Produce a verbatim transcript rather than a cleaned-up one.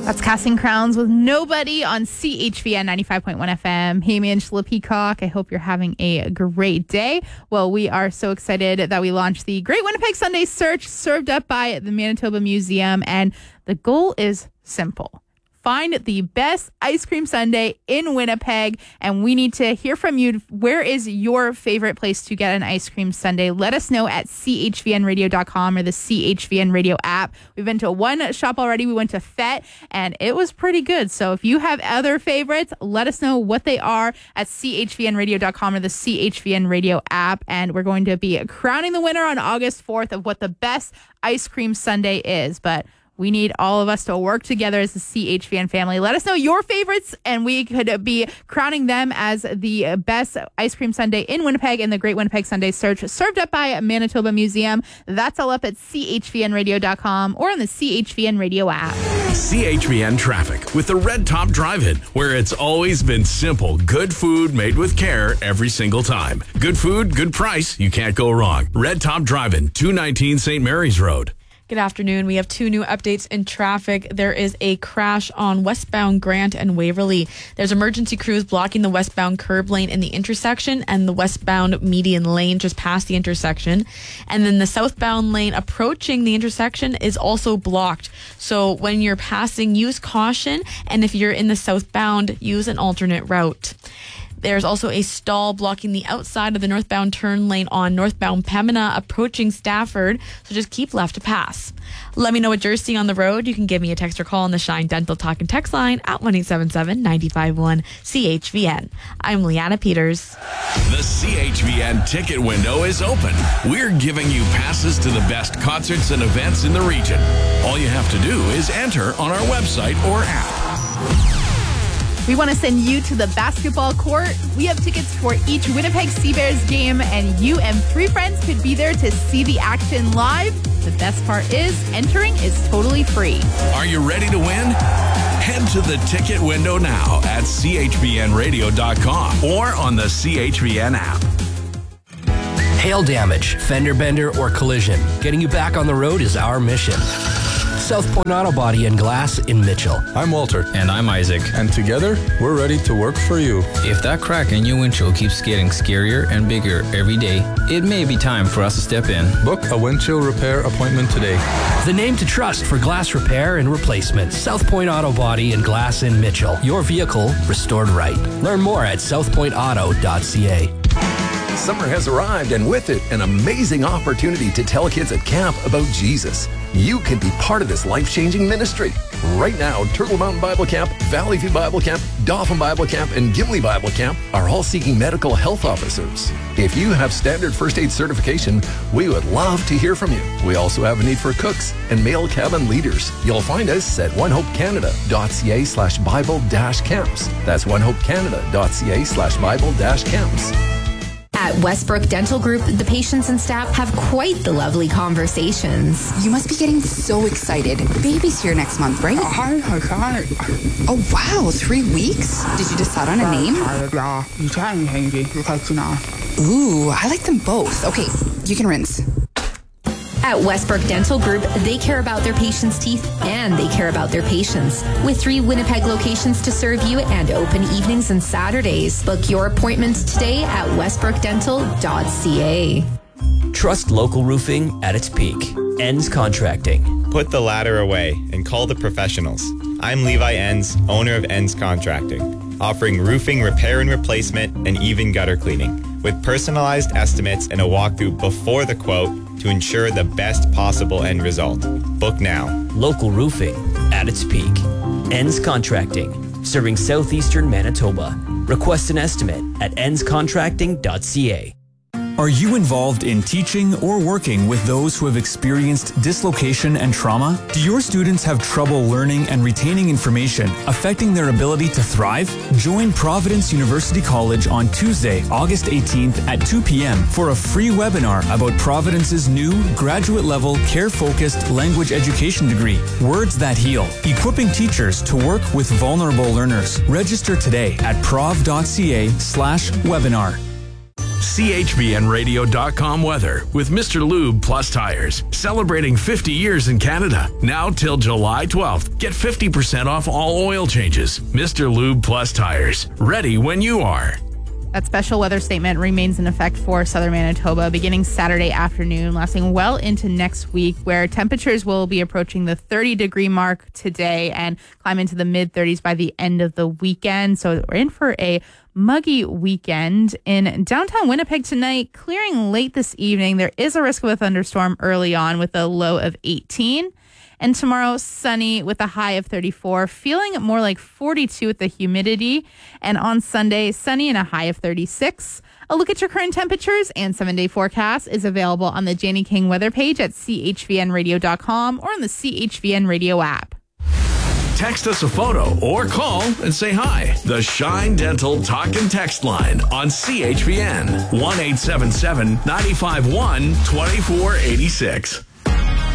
That's Casting Crowns with Nobody on C H V N ninety-five point one F M. Hey, I'm Angela Peacock. I hope you're having a great day. Well, we are so excited that we launched the Great Winnipeg Sunday Search, served up by the Manitoba Museum. And the goal is simple. Find the best ice cream sundae in Winnipeg, and we need to hear from you. Where is your favorite place to get an ice cream sundae? Let us know at C H V N radio dot com or the C H V N Radio app. We've been to one shop already. We went to Fett, and it was pretty good. So if you have other favorites, let us know what they are at C H V N radio dot com or the C H V N Radio app. And we're going to be crowning the winner on August fourth of what the best ice cream sundae is. But we need all of us to work together as the C H V N family. Let us know your favorites, and we could be crowning them as the best ice cream sundae in Winnipeg in the Great Winnipeg Sunday Search, served up by Manitoba Museum. That's all up at C H V N radio dot com or on the C H V N Radio app. C H V N Traffic with the Red Top Drive-In, where it's always been simple. Good food made with care every single time. Good food, good price. You can't go wrong. Red Top Drive-In, two nineteen Saint Mary's Road. Good afternoon. We have two new updates in traffic. There is a crash on westbound Grant and Waverly. There's emergency crews blocking the westbound curb lane in the intersection and the westbound median lane just past the intersection. And then the southbound lane approaching the intersection is also blocked. So when you're passing, use caution. And if you're in the southbound, use an alternate route. There's also a stall blocking the outside of the northbound turn lane on northbound Pembina approaching Stafford, so just keep left to pass. Let me know what you're seeing on the road. You can give me a text or call on the Shine Dental Talk and Text line at one eight seven seven, nine five one, C H V N. I'm Leanna Peters. The C H V N ticket window is open. We're giving you passes to the best concerts and events in the region. All you have to do is enter on our website or app. We want to send you to the basketball court. We have tickets for each Winnipeg Sea Bears game, and you and three friends could be there to see the action live. The best part is, entering is totally free. Are you ready to win? Head to the ticket window now at C H V N radio dot com or on the C H V N app. Hail damage, fender bender, or collision. Getting you back on the road is our mission. South Point Auto Body and Glass in Mitchell. I'm Walter. And I'm Isaac. And together, we're ready to work for you. If that crack in your windshield keeps getting scarier and bigger every day, it may be time for us to step in. Book a windshield repair appointment today. The name to trust for glass repair and replacement. South Point Auto Body and Glass in Mitchell. Your vehicle restored right. Learn more at south point auto dot c a. Summer has arrived, and with it, an amazing opportunity to tell kids at camp about Jesus. You can be part of this life-changing ministry. Right now, Turtle Mountain Bible Camp, Valley View Bible Camp, Dauphin Bible Camp, and Gimli Bible Camp are all seeking medical health officers. If you have standard first aid certification, we would love to hear from you. We also have a need for cooks and male cabin leaders. You'll find us at one hope canada dot c a slash Bible dash camps. That's one hope canada dot c a slash Bible dash camps. At Westbrook Dental Group, the patients and staff have quite the lovely conversations. You must be getting so excited. Baby's here next month, right? Oh, wow, three weeks? Did you decide on a name? Ooh, I like them both. Okay, you can rinse. At Westbrook Dental Group, they care about their patients' teeth and they care about their patients. With three Winnipeg locations to serve you and open evenings and Saturdays. Book your appointments today at westbrook dental dot c a. Trust local roofing at its peak. Enns Contracting. Put the ladder away and call the professionals. I'm Levi Enns, owner of Enns Contracting, offering roofing repair and replacement and even gutter cleaning, with personalized estimates and a walkthrough before the quote to ensure the best possible end result. Book now. Local roofing at its peak. Enns Contracting, serving southeastern Manitoba. Request an estimate at enns contracting dot c a. Are you involved in teaching or working with those who have experienced dislocation and trauma? Do your students have trouble learning and retaining information, affecting their ability to thrive? Join Providence University College on Tuesday, August eighteenth at two p.m. for a free webinar about Providence's new graduate-level care-focused language education degree, Words That Heal, equipping teachers to work with vulnerable learners. Register today at prov dot c a slash webinar. C H V N radio dot com weather with Mister Lube Plus Tires. Celebrating fifty years in Canada. Now till July twelfth. Get fifty percent off all oil changes. Mister Lube Plus Tires. Ready when you are. That special weather statement remains in effect for southern Manitoba beginning Saturday afternoon, lasting well into next week, where temperatures will be approaching the thirty degree mark today and climb into the mid thirties by the end of the weekend. So we're in for a muggy weekend. In downtown Winnipeg tonight, clearing late this evening. There is a risk of a thunderstorm early on with a low of eighteen. And tomorrow, sunny with a high of thirty-four, feeling more like forty-two with the humidity. And on Sunday, sunny and a high of thirty-six. A look at your current temperatures and seven-day forecast is available on the Janie King weather page at C H V N radio dot com or on the C H V N radio app. Text us a photo or call and say hi. The Shine Dental Talk and Text line on C H V N one eight seven seven, nine five one, two four eight six.